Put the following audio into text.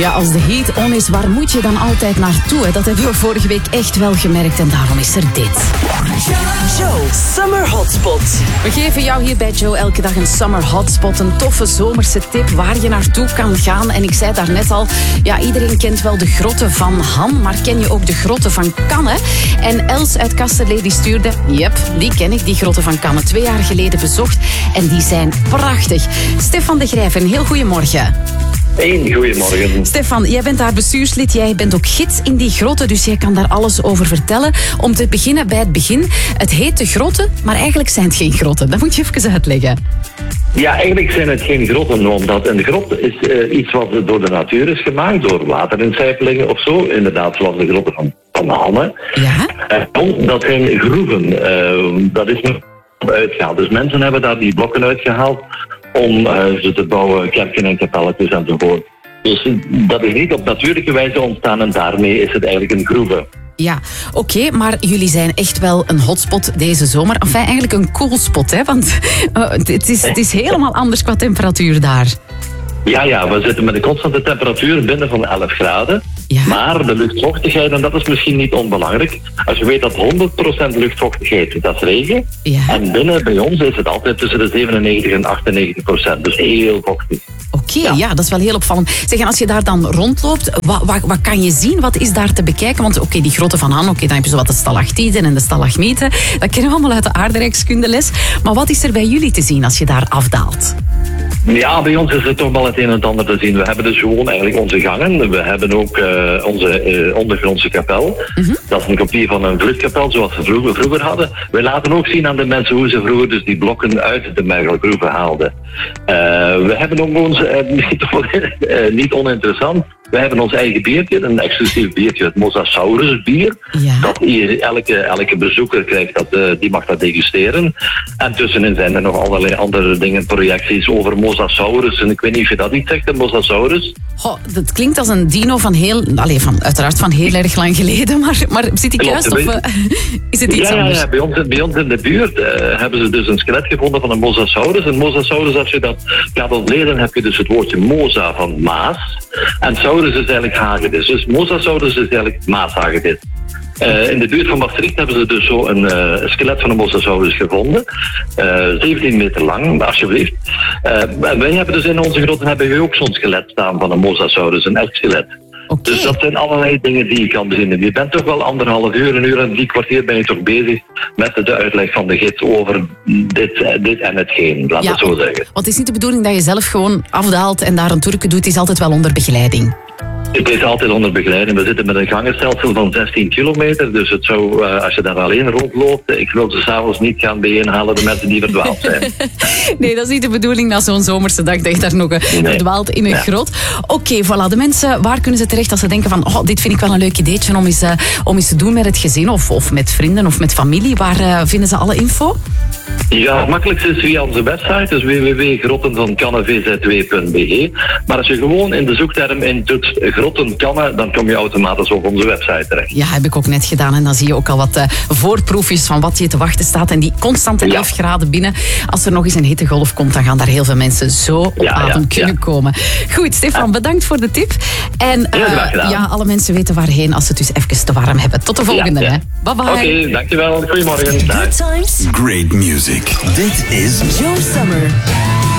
Ja, als de heat on is, waar moet je dan altijd naartoe? Hè? Dat hebben we vorige week echt wel gemerkt en daarom is er dit. Joe Summer Hotspot. We geven jou hier bij Joe elke dag een Summer Hotspot. Een toffe zomerse tip waar je naartoe kan gaan. En ik zei daarnet al, ja, iedereen kent wel de grotten van Han, maar ken je ook de grotten van Canne? En Els uit Kasterlee die stuurde, yep, die ken ik, die grotten van Canne. 2 jaar geleden bezocht en die zijn prachtig. Stefan de Grijver, een heel goeiemorgen. Goedemorgen. Stefan, jij bent daar bestuurslid, jij bent ook gids in die grotten, dus jij kan daar alles over vertellen. Om te beginnen bij het begin. Het heet de grotten, maar eigenlijk zijn het geen grotten. Dat moet je even uitleggen. Ja, eigenlijk zijn het geen grotten, omdat een grot is iets wat door de natuur is gemaakt, door waterincijpelingen of zo. Inderdaad, zoals de grotten van Hanne. Ja? Dat zijn groeven. Dat is nog uitgehaald. Dus mensen hebben daar die blokken uitgehaald om ze te bouwen, kerken en kapelletjes enzovoort. Dus dat is niet op natuurlijke wijze ontstaan en daarmee is het eigenlijk een groeve. Ja, oké, maar jullie zijn echt wel een hotspot deze zomer. Enfin, eigenlijk een coolspot, hè? Want het is helemaal anders qua temperatuur daar. Ja, we zitten met een constante temperatuur binnen van 11 graden. Ja. Maar de luchtvochtigheid, en dat is misschien niet onbelangrijk. Als je weet dat 100% luchtvochtigheid, dat is regen. Ja. En binnen bij ons is het altijd tussen de 97 en 98%. Dus heel vochtig. Oké, ja, dat is wel heel opvallend. Zeg, en als je daar dan rondloopt, wat kan je zien? Wat is daar te bekijken? Want oké, die grotten van Han, dan heb je zo wat de stalactieten en de stalagmieten. Dat kennen we allemaal uit de aardrijkskundeles. Maar wat is er bij jullie te zien als je daar afdaalt? Ja, bij ons is er toch wel het een en het ander te zien. We hebben dus gewoon eigenlijk onze gangen. We hebben ook onze ondergrondse kapel. Mm-hmm. Dat is een kopie van een vluchtkapel zoals we vroeger hadden. We laten ook zien aan de mensen hoe ze vroeger dus die blokken uit de mergelgroeven haalden. We hebben ook ons, niet oninteressant, we hebben ons eigen biertje, een exclusief biertje, het Mosasaurus bier. Ja. Dat elke bezoeker krijgt, die mag dat degusteren. En tussenin zijn er nog allerlei andere dingen, projecties over Mosasaurus. En ik weet niet of je dat iets zegt, de Mosasaurus. Oh, dat klinkt als een dino uiteraard van heel erg lang geleden. Maar zit ik juist? Of is het iets anders? Ja, bij ons in de buurt hebben ze dus een skelet gevonden van een Mosasaurus. Een Mosasaurus, als je dat gaat ontleden, heb je dus het woordje Mosa van Maas. En Saurus is eigenlijk hagedis. Dus Mosasaurus is eigenlijk Maashagedis. In de buurt van Maastricht hebben ze dus zo een skelet van een Mosasaurus gevonden. 17 meter lang, alsjeblieft. Wij hebben dus in onze grotten ook zo'n skelet staan van een Mosasaurus, een echt skelet. Okay. Dus dat zijn allerlei dingen die je kan bezinnen. Je bent toch wel 1,5 uur, een uur en 3 kwartier ben je toch bezig met de uitleg van de gids over dit en hetgeen, laat het zo zeggen. Want het is niet de bedoeling dat je zelf gewoon afdaalt en daar een toerke doet, het is altijd wel onder begeleiding. Het is altijd onder begeleiding. We zitten met een gangenstelsel van 16 kilometer. Dus het zou, als je daar alleen rondloopt, ik wil ze s'avonds niet gaan bijeenhalen, de mensen die verdwaald zijn. Nee, dat is niet de bedoeling na zo'n zomerse dag dat je daar nog verdwaalt in een grot. Oké, voilà. De mensen, waar kunnen ze terecht als ze denken van, dit vind ik wel een leuk ideetje om eens te doen met het gezin of met vrienden of met familie. Waar vinden ze alle info? Ja, het makkelijkste is via onze website, dus www.grottenvancanne.vz2.be. Maar als je gewoon in de zoekterm intoetst Grotten Canne, dan kom je automatisch op onze website terecht. Ja, heb ik ook net gedaan. En dan zie je ook al wat voorproefjes van wat je te wachten staat. En die constante 11 graden binnen. Als er nog eens een hittegolf komt, dan gaan daar heel veel mensen zo op adem kunnen komen. Goed, Stefan, bedankt voor de tip. En alle mensen weten waarheen als ze het dus even te warm hebben. Tot de volgende. Hè. Bye bye. Oké, dankjewel. Goedemorgen. Good times. Great music. Dit is Joe Summer.